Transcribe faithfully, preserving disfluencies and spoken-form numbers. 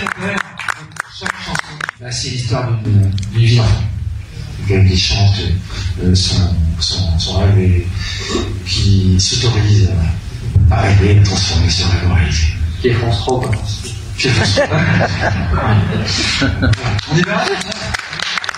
chaque chanson, bah, c'est l'histoire d'une vie d'enfant. Gaël chante euh, son, son, son rêve et qui s'autorise à rêver, à transformer ce rêve en réalité. Qui est France trois, quoi. Qui est France trois. On est bien.